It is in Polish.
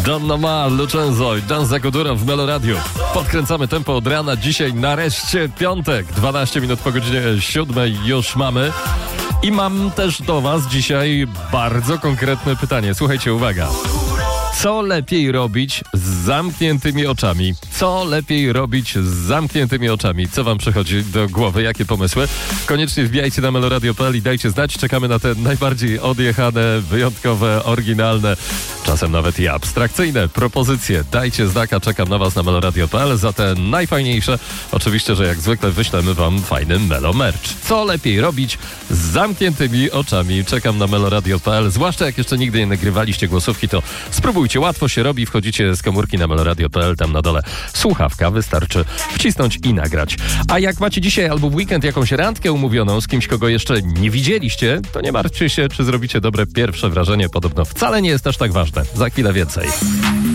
Donna Ma, Lucenzo i Dan Zakudura w Melo Radio. Podkręcamy tempo od rana. Dzisiaj nareszcie piątek. 12 minut po godzinie 7 już mamy. I mam też do was dzisiaj bardzo konkretne pytanie. Słuchajcie, uwaga. Co lepiej robić z zamkniętymi oczami? Co lepiej robić z zamkniętymi oczami? Co wam przychodzi do głowy? Jakie pomysły? Koniecznie wbijajcie na meloradio.pl i dajcie znać. Czekamy na te najbardziej odjechane, wyjątkowe, oryginalne, czasem nawet i abstrakcyjne propozycje. Dajcie znaka, czekam na was na meloradio.pl. Za te najfajniejsze, oczywiście, że jak zwykle wyślemy wam fajny Melo Merch. Co lepiej robić z zamkniętymi oczami? Czekam na meloradio.pl. Zwłaszcza jak jeszcze nigdy nie nagrywaliście głosówki, to spróbujcie. Łatwo się robi, wchodzicie z komórki na meloradio.pl, tam na dole słuchawka, wystarczy wcisnąć i nagrać. A jak macie dzisiaj albo w weekend jakąś randkę umówioną z kimś, kogo jeszcze nie widzieliście, to nie martwcie się, czy zrobicie dobre pierwsze wrażenie. Podobno wcale nie jest aż tak ważne. Za chwilę więcej.